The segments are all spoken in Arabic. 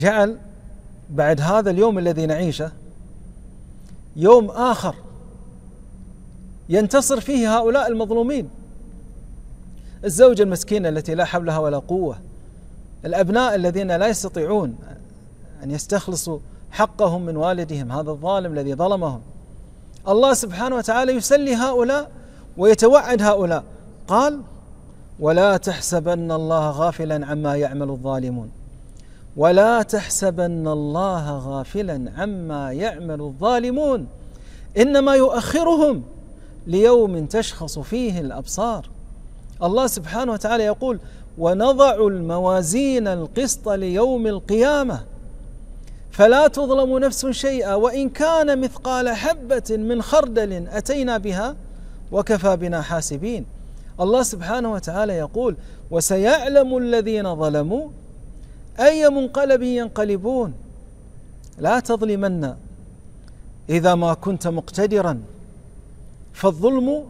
جعل بعد هذا اليوم الذي نعيشه يوم آخر ينتصر فيه هؤلاء المظلومين، الزوجة المسكينة التي لا حول لها ولا قوة، الأبناء الذين لا يستطيعون أن يستخلصوا حقهم من والدهم هذا الظالم الذي ظلمهم. الله سبحانه وتعالى يسلي هؤلاء ويتوعد هؤلاء، قال: ولا تحسبن الله غافلا عما يعمل الظالمون، ولا تحسبن الله غافلا عما يعمل الظالمون، إنما يؤخرهم ليوم تشخص فيه الأبصار. الله سبحانه وتعالى يقول: ونضع الموازين القسط ليوم القيامة فلا تظلم نفس شيئا وإن كان مثقال حبة من خردل أتينا بها وكفى بنا حاسبين. الله سبحانه وتعالى يقول: وسيعلم الذين ظلموا أي منقلب ينقلبون. لا تظلمن إذا ما كنت مقتدرا، فالظلم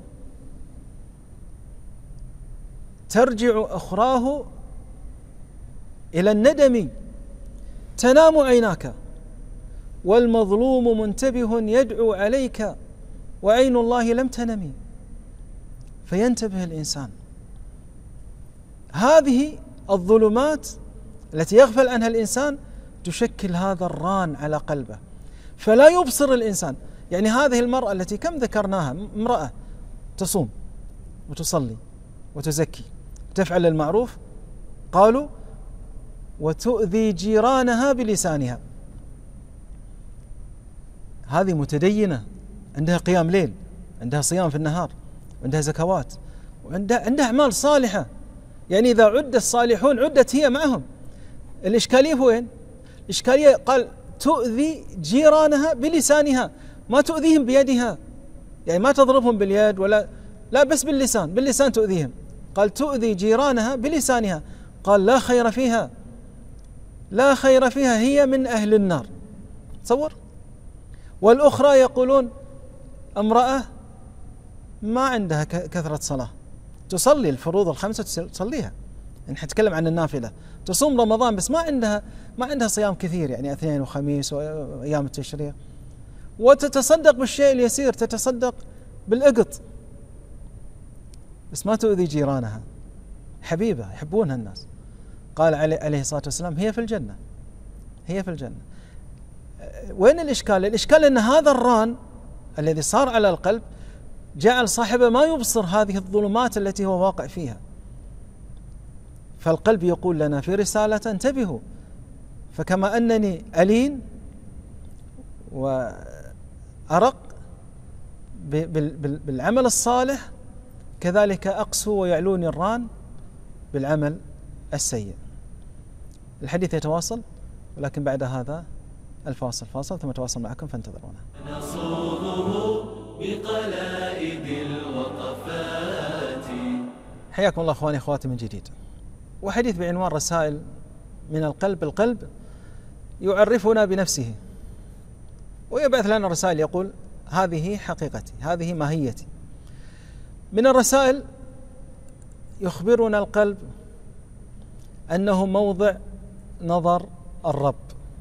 ترجع أخراه إلى الندم، تنام عيناك والمظلوم منتبه يدعو عليك وعين الله لم تنم، فينتبه الإنسان. هذه الظلمات التي يغفل عنها الإنسان تشكل هذا الران على قلبه، فلا يبصر الإنسان. يعني هذه المرأة التي كم ذكرناها، امرأة تصوم وتصلي وتزكي وتفعل المعروف، قالوا: وتؤذي جيرانها بلسانها. هذه متدينة، عندها قيام ليل، عندها صيام في النهار، عندها زكوات، وعندها أعمال صالحة. يعني إذا عد الصالحون عدت هي معهم. الإشكالية وين؟ الإشكالية قال: تؤذي جيرانها بلسانها، ما تؤذيهم بيدها، يعني ما تضربهم باليد لا بس باللسان تؤذيهم. قال: تؤذي جيرانها بلسانها. قال: لا خير فيها، لا خير فيها، هي من أهل النار. تصور. والأخرى يقولون: امرأة ما عندها كثرة صلاة، تصلي الفروض الخمسة تصليها، يعني نتكلم عن النافلة، تصوم رمضان بس ما عندها صيام كثير، يعني اثنين وخميس وأيام التشريق، وتتصدق بالشيء اليسير، تتصدق بالأقط، بس ما تؤذي جيرانها. حبيبة يحبونها الناس. قال عليه الصلاة والسلام: هي في الجنة، هي في الجنة. وين الإشكال؟ الإشكال أن هذا الران الذي صار على القلب جعل صاحبه ما يبصر هذه الظلمات التي هو واقع فيها. فالقلب يقول لنا في رسالة: انتبهوا، فكما أنني ألين وأرق بالعمل الصالح، كذلك أقسو ويعلوني الران بالعمل السيء. الحديث يتواصل، ولكن بعد هذا الفاصل ثم تواصل معكم، فانتظرونا. نصومه بقلائد الوقفات. حياكم الله اخواني اخواتي من جديد، وحديث بعنوان رسائل من القلب. القلب يعرفنا بنفسه ويبعث لنا رسائل، يقول: هذه حقيقتي، هذه ماهيتي. من الرسائل يخبرنا القلب أنه موضع نظر الرب.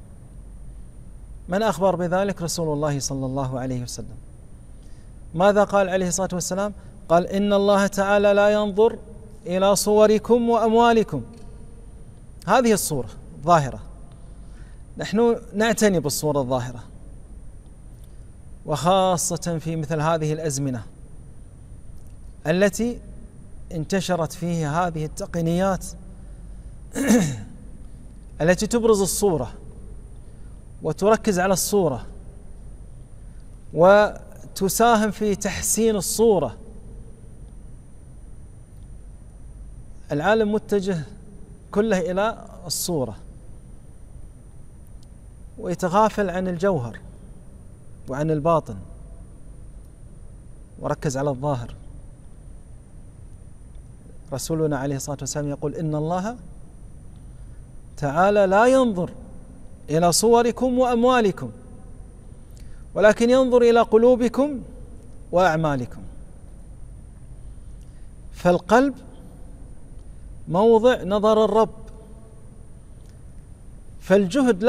من أخبر بذلك؟ رسول الله صلى الله عليه وسلم. ماذا قال عليه الصلاة والسلام؟ قال: إن الله تعالى لا ينظر إلى صوركم وأموالكم. هذه الصورة ظاهرة، نحن نعتني بالصورة الظاهرة، وخاصة في مثل هذه الأزمنة التي انتشرت فيها هذه التقنيات التي تبرز الصورة وتركز على الصورة وتساهم في تحسين الصورة. العالم متجه كله إلى الصورة ويتغافل عن الجوهر وعن الباطن وركز على الظاهر. رسولنا عليه الصلاة والسلام يقول: إن الله تعالى لا ينظر إلى صوركم وأموالكم ولكن ينظر إلى قلوبكم وأعمالكم. فالقلب موضع نظر الرب، فالجهد